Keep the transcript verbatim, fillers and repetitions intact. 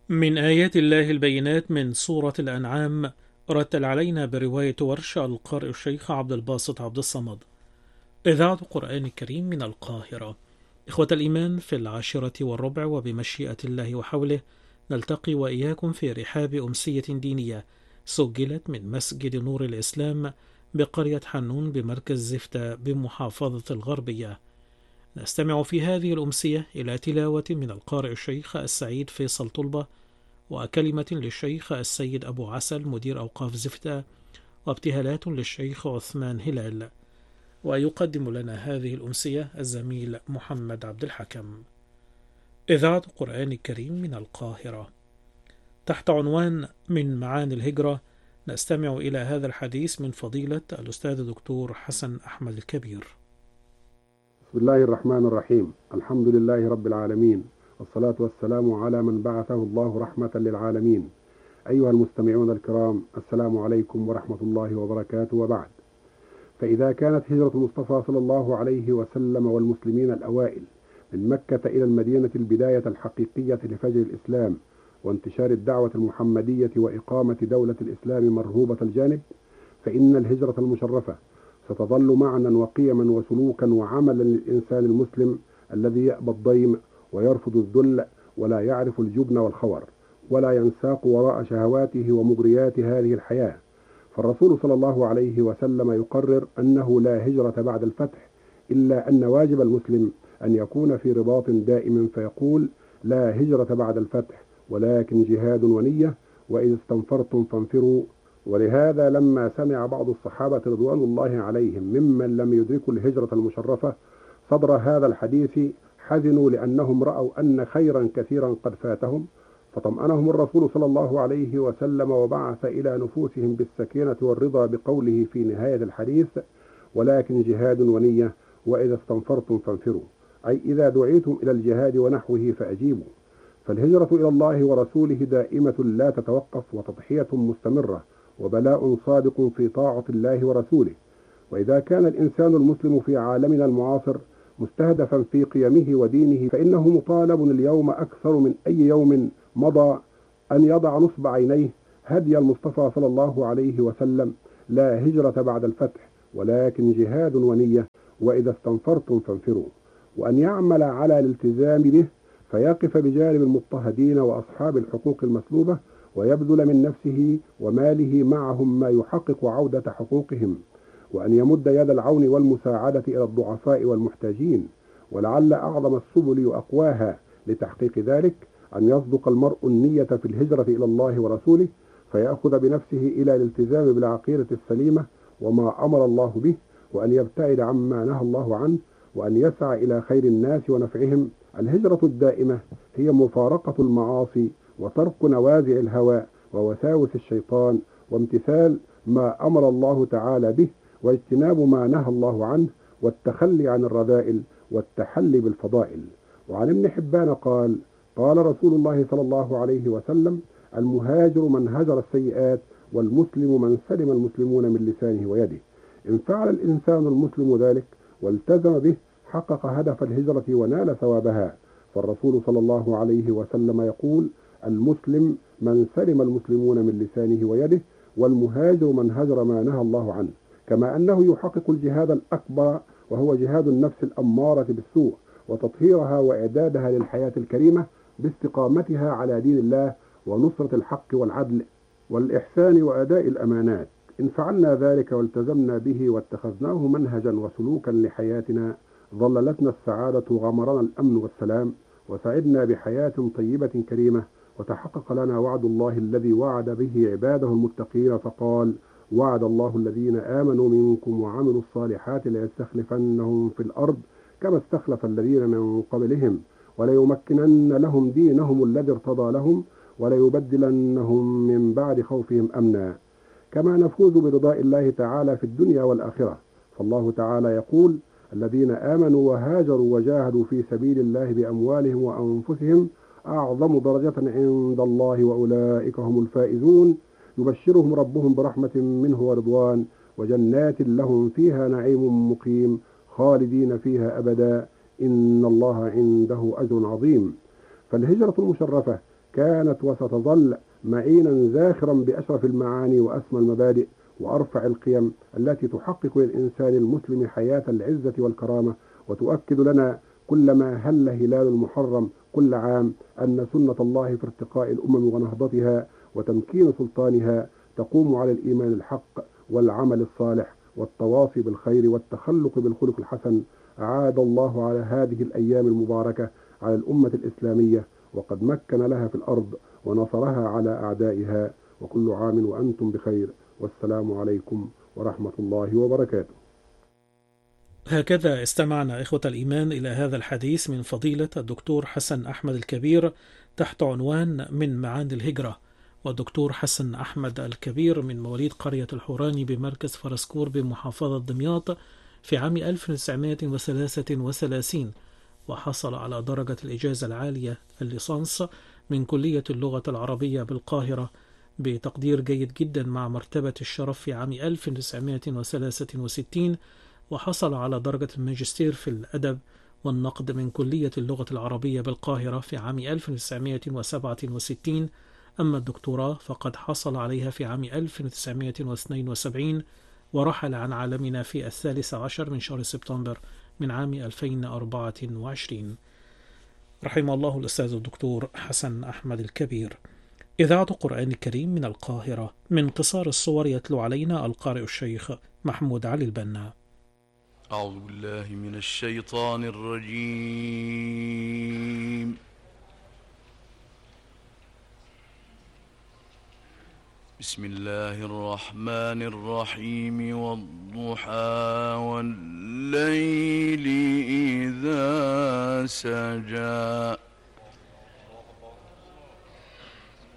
من آيات الله البينات من سورة الأنعام. رتل علينا برواية ورش القارئ الشيخ عبد الباسط عبد الصمد. إذاعة القرآن الكريم من القاهرة. إخوة الإيمان، في العاشرة والربع وبمشيئة الله وحوله نلتقي وإياكم في رحاب أمسية دينية سجلت من مسجد نور الإسلام بقرية حنون بمركز زفتة بمحافظة الغربية. نستمع في هذه الأمسية إلى تلاوة من القارئ الشيخ السعيد فيصل طلبة، وكلمة للشيخ السيد أبو عسل مدير أوقاف زفتة، وابتهالات للشيخ عثمان هلال. ويقدم لنا هذه الأمسية الزميل محمد عبد الحكم. إذاعة القرآن الكريم من القاهرة. تحت عنوان من معاني الهجرة نستمع إلى هذا الحديث من فضيلة الأستاذ الدكتور حسن أحمد الكبير. بسم الله الرحمن الرحيم. الحمد لله رب العالمين، والصلاة والسلام على من بعثه الله رحمة للعالمين. أيها المستمعون الكرام، السلام عليكم ورحمة الله وبركاته. وبعد، فإذا كانت هجرة المصطفى صلى الله عليه وسلم والمسلمين الأوائل من مكة إلى المدينة البداية الحقيقية لفجر الإسلام وانتشار الدعوة المحمدية وإقامة دولة الإسلام مرهوبة الجانب، فإن الهجرة المشرفة ستظل معنى وقيما وسلوكا وعملا للإنسان المسلم الذي يأبى الضيم ويرفض الذل ولا يعرف الجبن والخور ولا ينساق وراء شهواته ومغريات هذه الحياة. فالرسول صلى الله عليه وسلم يقرر أنه لا هجرة بعد الفتح، إلا أن واجب المسلم أن يكون في رباط دائم، فيقول: لا هجرة بعد الفتح ولكن جهاد ونية، وإذا استنفرتم فانفروا. ولهذا لما سمع بعض الصحابة رضوان الله عليهم ممن لم يدركوا الهجرة المشرفة صدر هذا الحديث حزنوا، لأنهم رأوا أن خيرا كثيرا قد فاتهم، فطمأنهم الرسول صلى الله عليه وسلم وبعث إلى نفوسهم بالسكينة والرضا بقوله في نهاية الحديث: ولكن جهاد ونية، وإذا استنفرتم فانفروا، أي إذا دعيتم إلى الجهاد ونحوه فأجيبوا. فالهجرة إلى الله ورسوله دائمة لا تتوقف، وتضحية مستمرة، وبلاء صادق في طاعة الله ورسوله. وإذا كان الإنسان المسلم في عالمنا المعاصر مستهدفا في قيمه ودينه، فإنه مطالب اليوم أكثر من أي يوم مضى أن يضع نصب عينيه هدي المصطفى صلى الله عليه وسلم: لا هجرة بعد الفتح ولكن جهاد ونية، وإذا استنفرتم فانفروا، وأن يعمل على الالتزام به، فيقف بجانب المضطهدين وأصحاب الحقوق المسلوبة، ويبذل من نفسه وماله معهم ما يحقق عودة حقوقهم، وأن يمد يد العون والمساعدة إلى الضعفاء والمحتاجين. ولعل أعظم السبل وأقواها لتحقيق ذلك أن يصدق المرء النية في الهجرة إلى الله ورسوله، فيأخذ بنفسه إلى الالتزام بالعقيدة السليمة وما أمر الله به، وأن يبتعد عما نهى الله عنه، وأن يسعى إلى خير الناس ونفعهم. الهجرة الدائمة هي مفارقة المعاصي وترك نوازع الهوى ووساوس الشيطان، وامتثال ما أمر الله تعالى به، واجتناب ما نهى الله عنه، والتخلي عن الرذائل والتحلي بالفضائل. وعن ابن حبان قال: قال رسول الله صلى الله عليه وسلم: المهاجر من هجر السيئات، والمسلم من سلم المسلمون من لسانه ويده. إن فعل الإنسان المسلم ذلك والتزم به حقق هدف الهجرة ونال ثوابها. فالرسول صلى الله عليه وسلم يقول: المسلم من سلم المسلمون من لسانه ويده، والمهاجر من هجر ما نهى الله عنه. كما أنه يحقق الجهاد الأكبر، وهو جهاد النفس الأمارة بالسوء، وتطهيرها وإعدادها للحياة الكريمة باستقامتها على دين الله ونصرة الحق والعدل والإحسان وأداء الأمانات. إن فعلنا ذلك والتزمنا به واتخذناه منهجا وسلوكا لحياتنا، ظللتنا السعادة وغمرنا الأمن والسلام، وسعدنا بحياة طيبة كريمة، وتحقق لنا وعد الله الذي وعد به عباده المتقين، فقال: وعد الله الذين آمنوا منكم وعملوا الصالحات ليستخلفنهم في الأرض كما استخلف الذين من قبلهم، وليمكنن لهم دينهم الذي ارتضى لهم، وليبدلنهم من بعد خوفهم أمنا. كما نفوز برضاء الله تعالى في الدنيا والآخرة. فالله تعالى يقول: الذين آمنوا وهاجروا وجاهدوا في سبيل الله بأموالهم وأنفسهم أعظم درجة عند الله، وأولئك هم الفائزون. يبشرهم ربهم برحمة منه ورضوان، وجنات لهم فيها نعيم مقيم خالدين فيها أبدا، إن الله عنده أجر عظيم. فالهجرة المشرفة كانت وستظل معينا زاخرا بأشرف المعاني وأسمى المبادئ وأرفع القيم التي تحقق للإنسان المسلم حياة العزة والكرامة، وتؤكد لنا كلما هل هلال المحرم كل عام أن سنة الله في ارتقاء الأمم ونهضتها وتمكين سلطانها تقوم على الإيمان الحق والعمل الصالح والتواصي بالخير والتخلق بالخلق الحسن. أعاد الله على هذه الأيام المباركة على الأمة الإسلامية، وقد مكن لها في الأرض ونصرها على أعدائها، وكل عام وأنتم بخير، والسلام عليكم ورحمة الله وبركاته. هكذا استمعنا إخوة الإيمان إلى هذا الحديث من فضيلة الدكتور حسن أحمد الكبير تحت عنوان من معاني الهجرة. والدكتور حسن أحمد الكبير من مواليد قرية الحوراني بمركز فرسكور بمحافظة دمياط في عام ألف وتسعمائة وثلاثة وثلاثين، وحصل على درجة الإجازة العالية الليسانس من كلية اللغة العربية بالقاهرة بتقدير جيد جدا مع مرتبة الشرف في عام ألف وتسعمائة وثلاثة وستين، وحصل على درجة الماجستير في الأدب والنقد من كلية اللغة العربية بالقاهرة في عام ألف وتسعمائة وسبعة وستين. أما الدكتوراه فقد حصل عليها في عام ألف وتسعمائة واثنين وسبعين، ورحل عن عالمنا في الثالث عشر من شهر سبتمبر من عام ألفين وأربعة وعشرين. رحم الله الأستاذ الدكتور حسن أحمد الكبير. إذاعة قرآن الكريم من القاهرة، من قصار الصور يتلو علينا القارئ الشيخ محمود علي البنا. أعوذ بالله من الشيطان الرجيم. بسم الله الرحمن الرحيم. والضحى والليل إذا سجى